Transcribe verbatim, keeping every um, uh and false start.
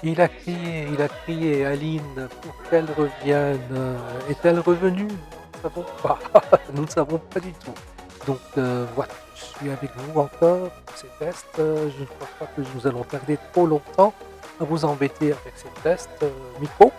Il a crié, il a crié, Aline, pour qu'elle revienne. Euh, Est-elle revenue? Nous ne savons pas. Nous ne savons pas du tout. Donc euh, voilà, je suis avec vous encore pour ces tests. Euh, je ne crois pas que nous allons tarder trop longtemps à vous embêter avec ces tests euh, micro.